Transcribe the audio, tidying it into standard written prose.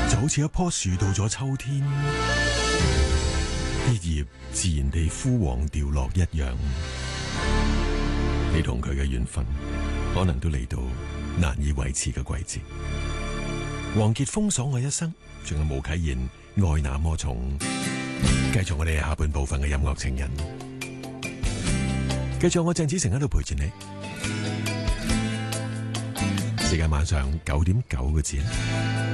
就好似一棵樹到咗秋天，啲葉自然地枯黃掉落一樣。你同佢嘅緣分，可能都嚟到難以維持嘅季節。王傑封鎖我一生，仲有巫啟賢愛那麼重。繼續我哋下半部分嘅音樂情人，繼續我鄭子誠喺度陪住你。時間晚上9:09。